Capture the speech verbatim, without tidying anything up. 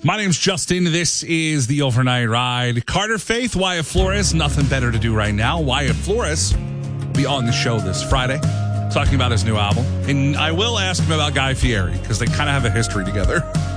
My name's Justin. This is the Overnight Ride. Carter Faith, Wyatt Flores, nothing better to do right now. Wyatt Flores will be on the show this Friday talking about his new album. And I will ask him about Guy Fieri because they kind of have a history together.